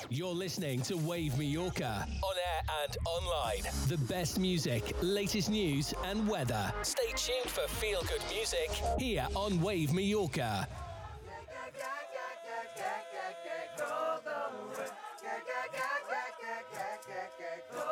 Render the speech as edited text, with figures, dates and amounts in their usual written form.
You're listening to Wave Mallorca, on air and online. The best music, latest news and weather. Stay tuned for feel-good music here on Wave Mallorca. Go the way.